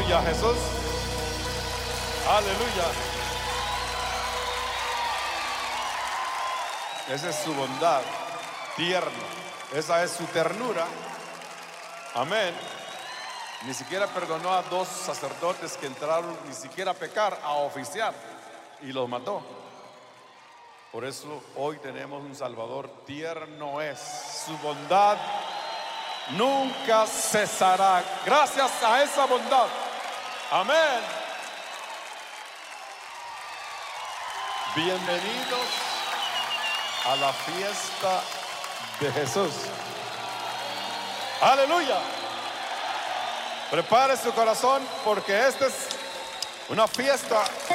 Aleluya, Jesús. Aleluya. Esa es su bondad, tierno. Esa es su ternura. Amén. Ni siquiera perdonó a 2 sacerdotes que entraron ni siquiera a pecar, a oficiar, y los mató. Por eso hoy tenemos un Salvador. Tierno es, su bondad nunca cesará. Gracias a esa bondad. Amén. Bienvenidos a la fiesta de Jesús. Aleluya. Prepare su corazón porque esta es una fiesta